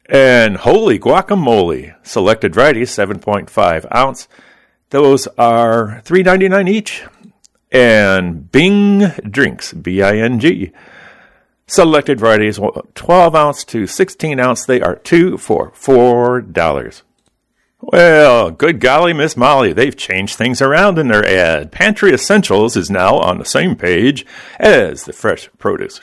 And holy guacamole, selected varieties, 7.5 ounce. Those are $3.99 each. And Bing drinks, B-I-N-G. Selected varieties, 12 ounce to 16 ounce. They are 2 for $4. Well, good golly, Miss Molly, they've changed things around in their ad. Pantry Essentials is now on the same page as the fresh produce.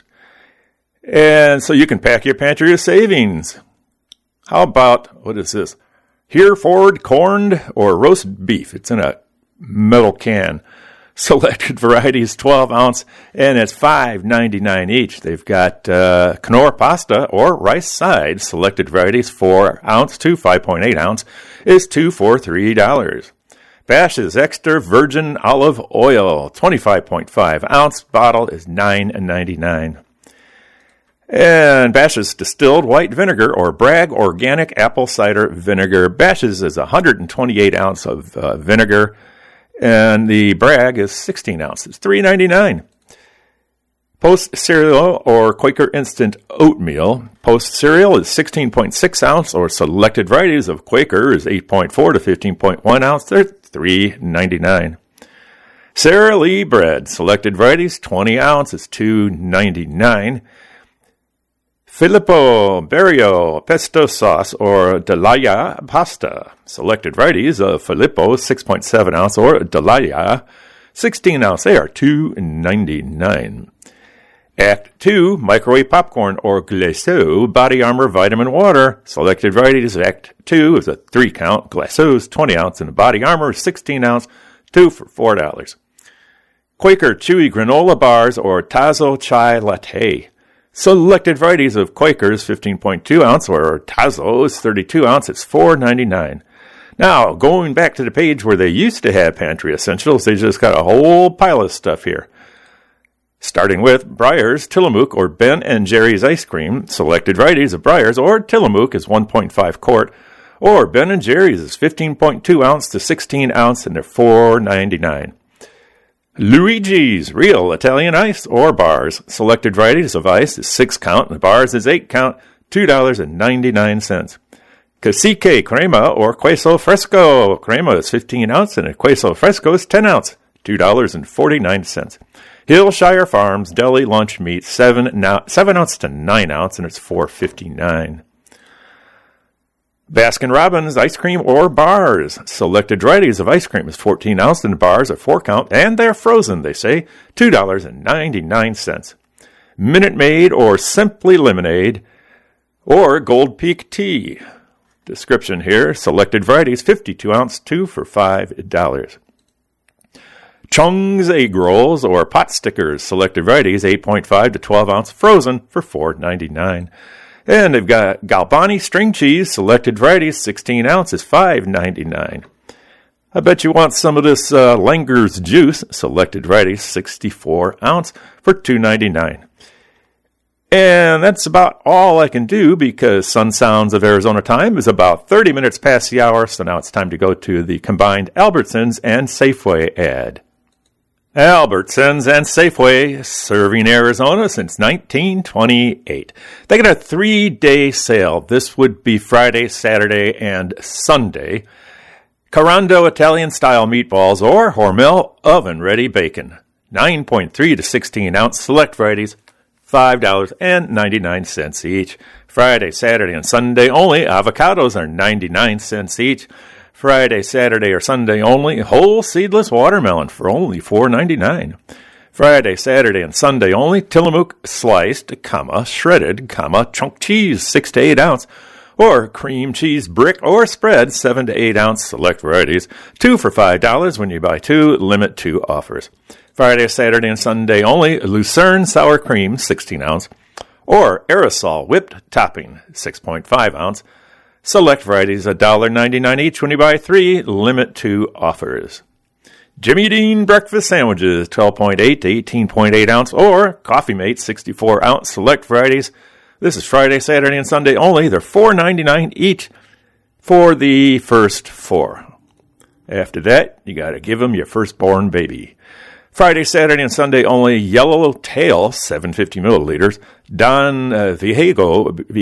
And so you can pack your pantry of savings. How about, what is this? Hereford corned or roast beef. It's in a metal can. Selected varieties, 12 ounce, and it's $5.99 each. They've got Knorr pasta or rice side. Selected varieties, 4 ounce to 5.8 ounce, is 2 for $3. Bash's extra virgin olive oil, 25.5 ounce bottle, is $9.99. And Bash's distilled white vinegar or Bragg organic apple cider vinegar. Bash's is 128 ounce of vinegar. And the Bragg is 16 ounces, $3.99. Post cereal or Quaker instant oatmeal. Post cereal is 16.6 ounce, or selected varieties of Quaker is 8.4 to 15.1 ounce. They're $3.99. Sara Lee bread, selected varieties, 20 ounce is $2.99. Filippo Barrio pesto sauce or Dalia pasta. Selected varieties of Filippo 6.7 ounce or Dalia 16 ounce. They are $2.99. Act 2 microwave popcorn or Glacéau body armor vitamin water. Selected varieties. Act 2 is a 3 count. Glacéau's 20 ounce and the body armor 16 ounce. 2 for $4. Quaker chewy granola bars or Tazo chai latte. Selected varieties of Quakers, 15.2 ounce, or Tazo is 32 ounce. It's $4.99. Now, going back to the page where they used to have Pantry Essentials, they just got a whole pile of stuff here. Starting with Breyers, Tillamook, or Ben and Jerry's ice cream. Selected varieties of Breyers or Tillamook is 1.5 quart, or Ben and Jerry's is 15.2 ounce to 16 ounce, and they're $4.99. Luigi's Real Italian Ice or bars. Selected varieties of ice is 6 count and the bars is 8 count, $2.99. Cacique Crema or Queso Fresco. Crema is 15 ounce and a Queso Fresco is 10 ounce, $2.49. Hillshire Farms Deli Lunch Meat, 7 ounce to 9 ounce, and it's $4.59. Baskin-Robbins ice cream or bars. Selected varieties of ice cream is 14 ounce and the bars are 4 count, and they're frozen, they say, $2.99. Minute Maid or Simply Lemonade or Gold Peak Tea. Description here, selected varieties, 52 ounce, 2 for $5. Chung's Egg Rolls or Pot Stickers. Selected varieties, 8.5 to 12 ounce, frozen for $4.99. And they've got Galbani string cheese, selected varieties, 16 ounces, $5.99. I bet you want some of this Langer's juice, selected varieties, 64 ounce, for $2.99. And that's about all I can do because Sun Sounds of Arizona time is about 30 minutes past the hour, so now it's time to go to the combined Albertsons and Safeway ad. Albertsons and Safeway, serving Arizona since 1928. They got a 3-day sale. This would be Friday, Saturday, and Sunday. Carando Italian-style meatballs or Hormel oven-ready bacon. 9.3 to 16 ounce select varieties, $5.99 each. Friday, Saturday, and Sunday only. Avocados are 99 cents each. Friday, Saturday, or Sunday only, whole seedless watermelon for only $4.99. Friday, Saturday, and Sunday only, Tillamook sliced, shredded, chunk cheese, 6 to 8 ounce, or cream cheese brick or spread, 7 to 8 ounce, select varieties, 2 for $5 when you buy 2, limit 2 offers. Friday, Saturday, and Sunday only, Lucerne sour cream, 16 ounce, or aerosol whipped topping, 6.5 ounce, select varieties, $1.99 each when you buy 3, limit 2 offers. Jimmy Dean breakfast sandwiches, 12.8 to 18.8 ounce, or Coffee Mate, 64 ounce, select varieties. This is Friday, Saturday, and Sunday only. They're $4.99 each for the first 4. After that, you got to give them your firstborn baby. Friday, Saturday, and Sunday only, Yellow Tail, 750 milliliters, Don Viejo